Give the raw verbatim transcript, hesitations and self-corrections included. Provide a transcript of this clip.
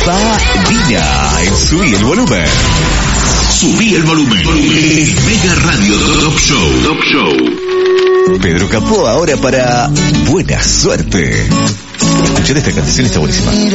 Padina en Subí el Volumen. Subí el volumen. El Mega Radio Top Show. Top Show. Pedro Capó ahora para Buena Suerte. Escuchar esta canción, está buenísima.